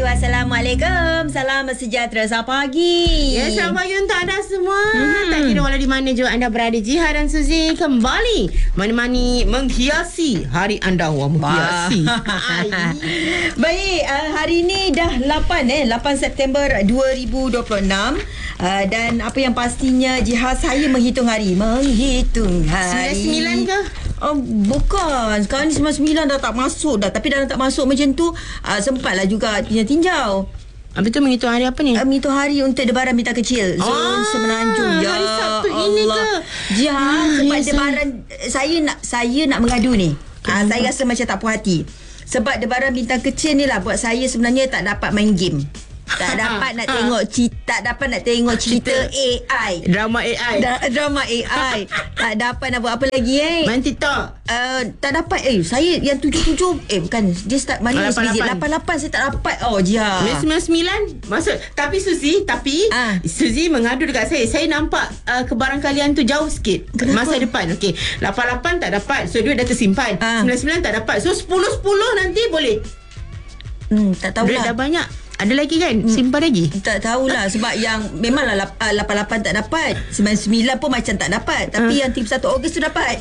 Assalamualaikum. Salam sejahtera. Selamat pagi. Ya, selamat pagi untuk anda semua. Tak kira walau di mana juga anda berada, Jiha dan Suzy kembali menemani menghiasi hari anda. Wah, menghiasi. Baik, hari ini dah 8 September 2026. Dan apa yang pastinya, Jiha, saya menghitung hari. 99 ke? Oh, bukan. Sekarang ni 99 dah tak masuk dah. Tapi dah tak masuk macam tu, sempatlah juga tinjau. Habis tu menghitung hari apa ni? Menghitung hari untuk Debaran Bintang Kecil Zon Semenanjung. Ya hari Sabtu Allah. ini ke? Ya, sebab yes, Debaran saya nak mengadu ni. Saya rasa macam tak puas hati. Sebab Debaran Bintang Kecil ni lah buat saya sebenarnya tak dapat main game. Tak dapat nak tengok cerita AI. Drama AI. Drama AI. Tak dapat nak buat apa lagi Main TikTok. Tak dapat. Saya yang 77 bukan, dia start mana 88 saya tak dapat. Oh Jia. 99 masuk. Tapi Suzy Suzy mengadu dekat saya nampak kebarangkalian tu jauh sikit. Kenapa? Masa depan. Okey, 88 tak dapat, so duit dah tersimpan. 99 tak dapat, so 10 nanti boleh. Tak tahulah. Duit dah banyak. Ada lagi kan? Simpan lagi? Tak tahulah. Sebab yang memanglah 88 tak dapat, 99 pun macam tak dapat. Tapi yang 31 Ogos tu dapat.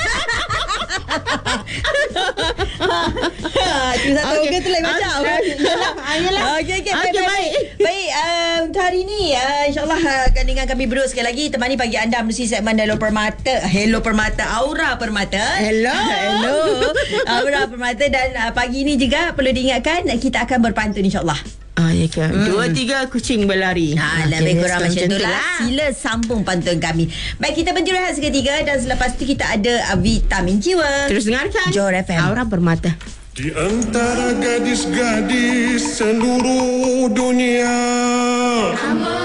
31 Ogos tu lain macam. Yelah. Okey, baik. Baik, untuk hari ni InsyaAllah akan dengan kami berdua sekali lagi temani pagi anda melalui segmen Hello Permata, Aura Permata. Hello. Aura Permata. Dan pagi ni juga perlu diingatkan, kita akan berpantun insyaAllah. Ya ke? 2-3 kucing berlari. Lebih kurang macam tu lah. lah. Sila sambung pantun kami. Baik, kita berhenti rehat seketika. Dan selepas tu kita ada Vitamin Jiwa. Terus dengarkan Johor FM. Aura Permata. Di antara gadis-gadis seluruh dunia,